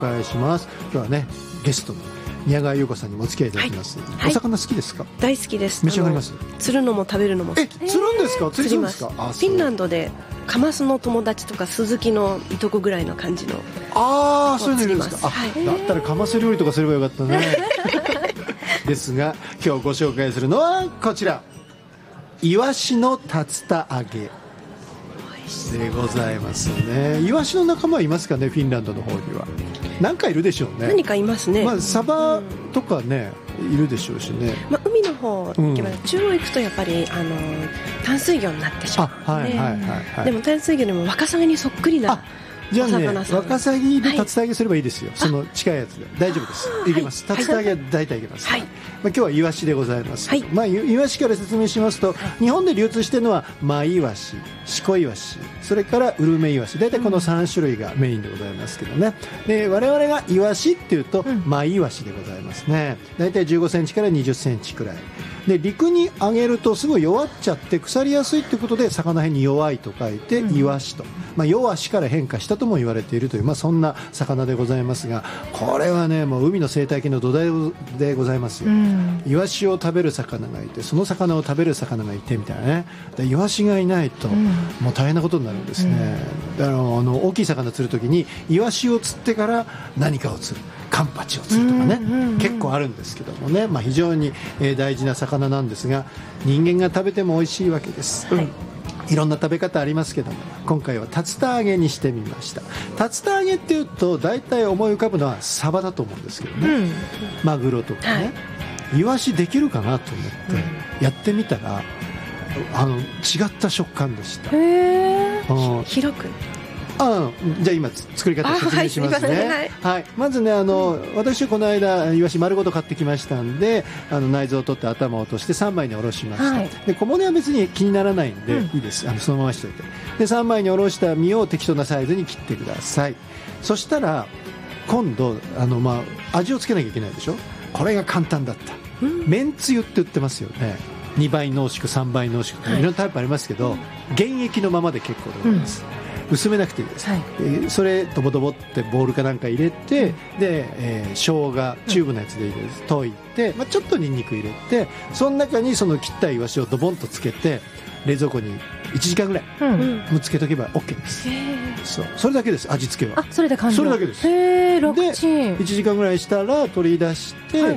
お願いします。今日はねゲストの宮川優子さんにもお付き合いいただきます、 はい、 お魚好きですか？ 大好きです。 召し上がります？ 釣るのも食べるのも好き。 釣るんですか？釣りするんですか？ フィンランドでカマスの友達とかスズキのいとこぐらいの感じの。 そういうのいるんですか？だったらカマス料理とかすればよかったねですが今日ご紹介するのはこちら、イワシの竜田揚げでございますね。イワシの仲間はいますかね？フィンランドの方には何かいるでしょうね。 何かいますね。 サバとかね、いるでしょうしね。 海の方行けば、中央行くとやっぱり淡水魚になってしまうので、でも淡水魚でもワカサギにそっくりなじゃあね、ワカサギで竜田揚げすればいいですよ。その近いやつで大丈夫です。いけます。竜田揚げは大体いけます。今日はイワシでございます。イワシから説明しますと、日本で流通しているのはマイワシ、シコイワシ、それからウルメイワシ、大体この3種類がメインでございますけどね。で我々がイワシっていうとマイワシでございますね。大体15センチから20センチくらいで、陸に上げるとすぐ弱っちゃって腐りやすいということで魚辺に弱いと書いてイワシと、弱しから変化したとも言われているという、そんな魚でございますが、これはねもう海の生態系の土台でございますよ。イワシを食べる魚がいて、その魚を食べる魚がいてみたいなね。でイワシがいないともう大変なことになるんですね。大きい魚釣るときにイワシを釣ってから何かを釣る、カンパチを釣るとかね、結構あるんですけどもね、非常に大事な魚なんですが、人間が食べても美味しいわけです。いろんな食べ方ありますけども、今回は竜田揚げにしてみました。竜田揚げっていうと大体思い浮かぶのはサバだと思うんですけどね、マグロとかね、イワシできるかなと思ってやってみたら、違った食感でした。 広くじゃあ今作り方を説明しますね。まずね、私この間イワシ丸ごと買ってきましたんで、内臓を取って頭を落として3枚におろしました。で小骨は別に気にならないんでいいです。そのまましておいて、で3枚におろした身を適当なサイズに切ってください。そしたら今度味をつけなきゃいけないでしょ。これが簡単だった。めんつゆって売ってますよね。2倍濃縮3倍濃縮、いろんなタイプありますけど、原液のままで結構でございます。薄めなくていいです。それドボドボってボウルかなんか入れて、で、生姜チューブのやつでいいです。溶いて、ちょっとニンニク入れて、その中にその切ったイワシをドボンとつけて冷蔵庫に1時間ぐらいつけとけば OK です。それだけです。味付けはそれで完了。それだけです。で1時間ぐらいしたら取り出して、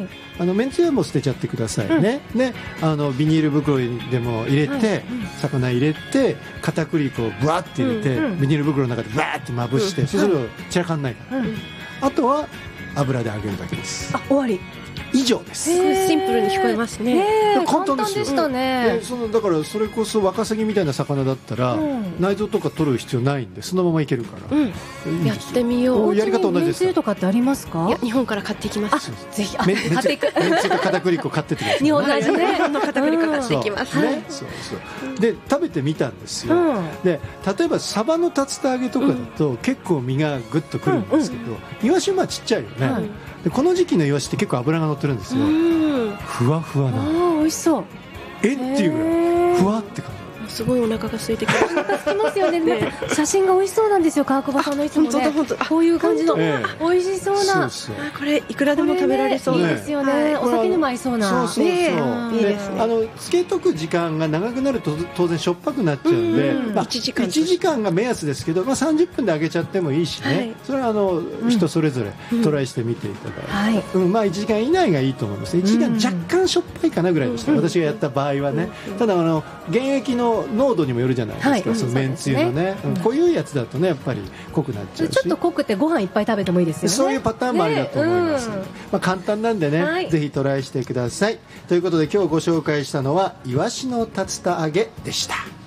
めんつゆも捨てちゃってくださいね。でビニール袋でも入れて、魚入れて片栗粉をブワッて入れて、ビニール袋の中でブワーってまぶして、そうすると散らかんないから、あとは油で揚げるだけです。 終わり以上です。 シンプルに聞こえますね。 簡単ですよ。 でしたね。 だからそれこそワカサギみたいな魚だったら、内臓とか取る必要ないんで、そのままいけるから、 やってみよう。 やり方同じですか？ めんつゆとかってありますか？ いや、日本から買ってきます。 ぜひめんつゆと片栗粉買ってってください。 日本の味ね。 片栗粉買ってきます。 で食べてみたんですよ。で例えばサバの竜田揚げとかだと結構身がグッとくるんですけど、イワシはちっちゃいよね。でこの時期のイワシって結構脂が乗ってるんですよ。ふわふわな。 美味しそう。 っていうぐらいふわって感じ。 すごいお腹が空いてきました。 お腹空きますよね。写真が美味しそうなんですよ、川久保さんのいつもね。こういう感じの美味しそうな。 これいくらでも食べられそうですよね。お酒にも合いそうな。 いいですね。 つけとく時間が長くなると当然しょっぱくなっちゃうんで、1時間が目安ですけど、30分で揚げちゃってもいいしね。それは人それぞれトライしてみていただいて、1時間以内がいいと思います。1時間若干しょっぱいかなぐらいでした。私がやった場合はね。ただ原液の濃度にもよるじゃないですか。そのめんつゆのね、濃いやつだとねやっぱり濃くなっちゃうし、 ちょっと濃くてご飯いっぱい食べてもいいですよね。 そういうパターンもありだと思います。簡単なんでね、ぜひトライしてください。ということで今日ご紹介したのはイワシの竜田揚げでした。